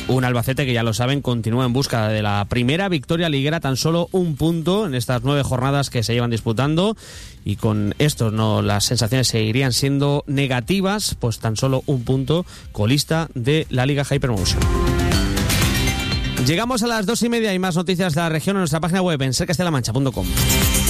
Un Albacete que, ya lo saben, continúa en busca de la primera victoria liguera, tan solo un punto en estas 9 jornadas que se llevan disputando, y con esto las sensaciones seguirían siendo negativas, pues tan solo un punto, colista de la Liga Hypermotion. Llegamos a las 2:30 y más noticias de la región en nuestra página web en sercastellalamancha.com.